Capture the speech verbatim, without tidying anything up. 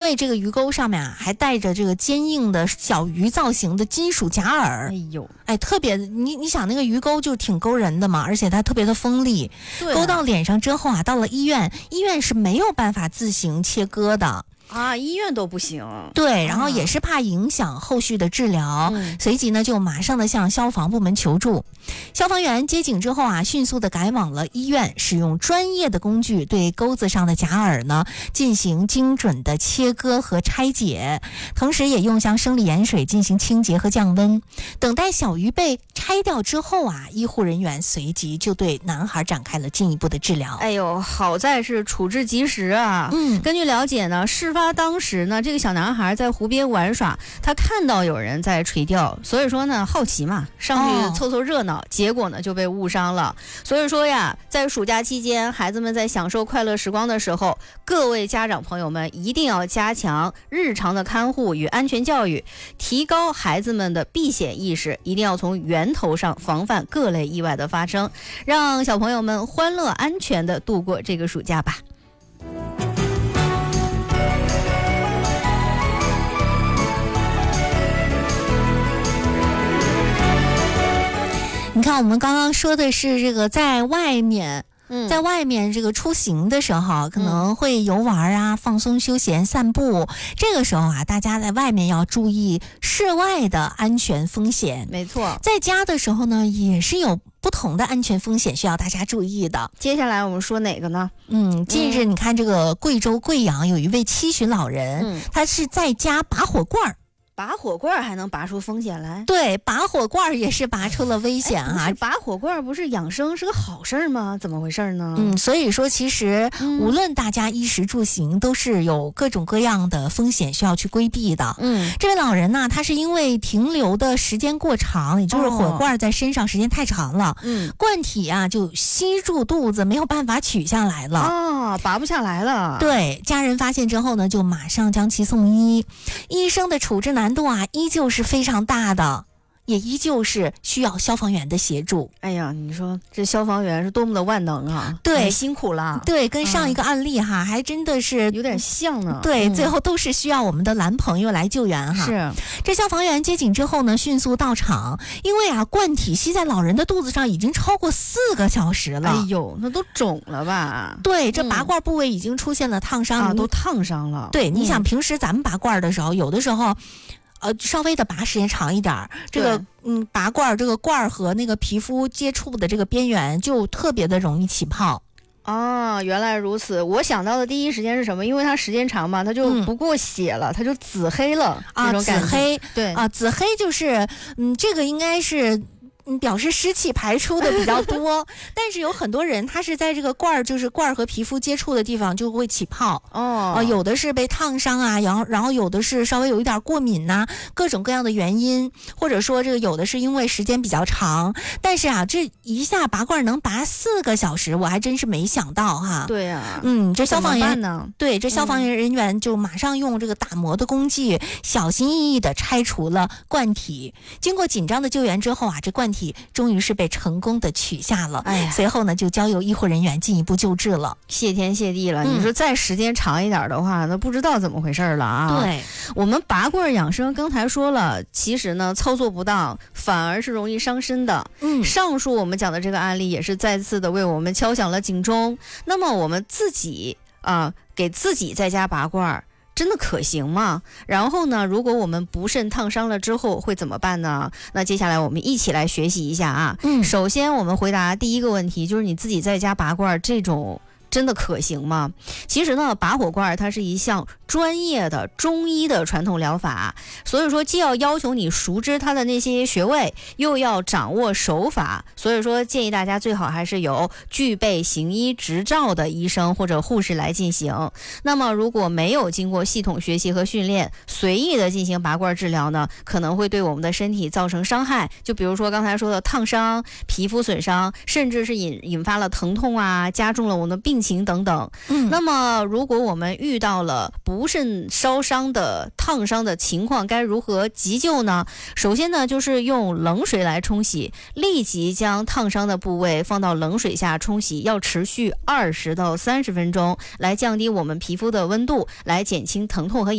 为这个鱼钩上面啊还带着这个坚硬的小鱼造型的金属假饵。 哎呦， 哎，特别你你想那个鱼钩就挺勾人的嘛，而且它特别的锋利， 对啊、 勾到脸上之后啊，到了医院，医院是没有办法自行切割的。 啊，医院都不行。 对，然后也是怕影响后续的治疗， 嗯、 随即呢就马上的向消防部门求助。消防员接警之后啊，迅速的赶往了医院，使用专业的工具对钩子上的假饵呢进行精准的切割和拆解，同时也用上生理盐水进行清洁和降温。等待小鱼被拆掉之后啊，医护人员随即就对男孩展开了进一步的治疗。 哎呦，好在是处置及时啊。 嗯， 根据了解呢，事发当时呢，这个小男孩在湖边玩耍，他看到有人在垂钓，所以说呢，好奇嘛，上去凑凑热闹，哦、结果呢就被误伤了。所以说呀，在暑假期间，孩子们在享受快乐时光的时候，各位家长朋友们一定要加强日常的看护与安全教育，提高孩子们的避险意识，一定要从源头上防范各类意外的发生，让小朋友们欢乐安全的度过这个暑假吧。 你看我们刚刚说的是这个在外面嗯， 在外面这个出行的时候可能会游玩啊、嗯、放松休闲散步，这个时候啊大家在外面要注意室外的安全风险。 没错， 在家的时候呢也是有不同的安全风险需要大家注意的。 接下来我们说哪个呢？ 嗯，近日你看这个贵州贵阳有一位七旬老人、嗯、他是在家拔火罐， 拔火罐还能拔出风险来？ 对，拔火罐也是拔出了危险啊！ 是拔火罐不是养生是个好事吗？怎么回事呢？ 嗯，所以说其实、嗯、无论大家衣食住行都是有各种各样的风险需要去规避的。 嗯， 这位老人呢，他是因为停留的时间过长，也就是火罐在身上时间太长了， 嗯、哦， 罐体啊就吸住肚子，没有办法取下来了。 哦，拔不下来了。 对，家人发现之后呢，就马上将其送医，医生的处置难度啊依旧是非常大的，也依旧是需要消防员的协助。 哎呀，你说这消防员是多么的万能啊！ 对， 辛苦了。 对，跟上一个案例哈、嗯、还真的是有点像呢。 对、 嗯、 最后都是需要我们的蓝朋友来救援哈。 是， 这消防员接警之后呢迅速到场，因为啊罐体吸在老人的肚子上已经超过四个小时了。 哎呦，那都肿了吧？ 对，这拔罐部位已经出现了烫伤、 嗯、啊，都烫伤了。 对、嗯、你想平时咱们拔罐的时候有的时候呃，稍微的拔时间长一点，这个嗯，拔罐这个罐和那个皮肤接触的这个边缘就特别的容易起泡。 哦，原来如此。我想到的第一时间是什么？因为它时间长嘛，它就不过血了，嗯、它就紫黑了啊，紫黑， 对啊，紫黑就是嗯，这个应该是。嗯，表示湿气排出的比较多，但是有很多人他是在这个罐儿，就是罐儿和皮肤接触的地方就会起泡哦、 呃，有的是被烫伤啊，然后然后有的是稍微有一点过敏呐、啊，各种各样的原因，或者说这个有的是因为时间比较长，但是啊，这一下拔罐能拔四个小时，我还真是没想到哈。 对啊， 嗯，这消防员呢？ 对，这消防员人员就马上用这个打磨的工具，嗯、小心翼翼的拆除了罐体。经过紧张的救援之后啊，这罐体终于是被成功的取下了， 哎， 随后呢就交由医护人员进一步救治了。 谢天谢地了、 嗯、 你说再时间长一点的话，那不知道怎么回事了啊。 对， 我们拔罐养生刚才说了，其实呢操作不当反而是容易伤身的。 嗯， 上述我们讲的这个案例也是再次的为我们敲响了警钟。那么我们自己啊，给自己在家拔罐真的可行吗？然后呢，如果我们不慎烫伤了之后会怎么办呢？那接下来我们一起来学习一下啊。 嗯， 首先我们回答第一个问题，就是你自己在家拔罐这种真的可行吗？其实呢，拔火罐它是一项专业的中医的传统疗法，所以说既要要求你熟知它的那些穴位，又要掌握手法，所以说建议大家最好还是有具备行医执照的医生或者护士来进行。那么如果没有经过系统学习和训练，随意的进行拔罐治疗呢，可能会对我们的身体造成伤害，就比如说刚才说的烫伤、皮肤损伤，甚至是引引发了疼痛啊，加重了我们的病情等等。 嗯， 那么如果我们遇到了不慎烧伤的烫伤的情况，该如何急救呢？首先呢，就是用冷水来冲洗，立即将烫伤的部位放到冷水下冲洗，要持续二十到三十分钟，来降低我们皮肤的温度，来减轻疼痛和